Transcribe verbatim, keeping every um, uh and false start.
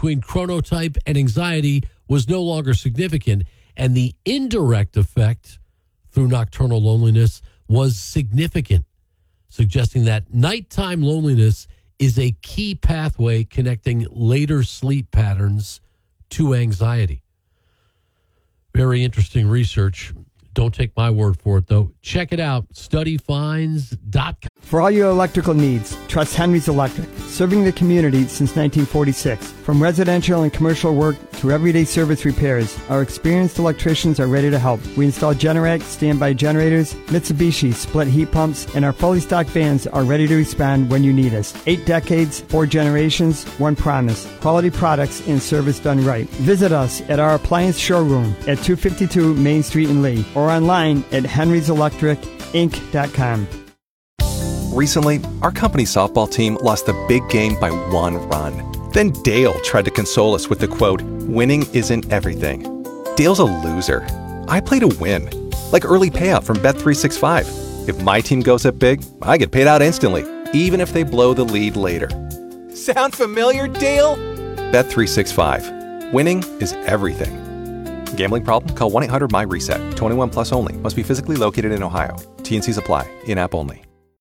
between chronotype and anxiety was no longer significant, and the indirect effect through nocturnal loneliness was significant, suggesting that nighttime loneliness is a key pathway connecting later sleep patterns to anxiety. Very interesting research. Don't take my word for it, though. Check it out, study finds dot com. For all your electrical needs, trust Henry's Electric, serving the community since nineteen forty-six. From residential and commercial work to everyday service repairs, our experienced electricians are ready to help. We install Generac standby generators, Mitsubishi split heat pumps, and our fully stocked vans are ready to respond when you need us. Eight decades, four generations, one promise. Quality products and service done right. Visit us at our appliance showroom at two fifty-two Main Street in Lee or online at henrys electric inc dot com. Recently, our company softball team lost the big game by one run. Then Dale tried to console us with the quote, "Winning isn't everything." Dale's a loser. I play to win. Like early payout from Bet three sixty-five. If my team goes up big, I get paid out instantly, even if they blow the lead later. Sound familiar, Dale? Bet three sixty-five. Winning is everything. Gambling problem? Call one eight hundred M Y RESET. twenty-one plus only. Must be physically located in Ohio. T and Cs apply. In-app only.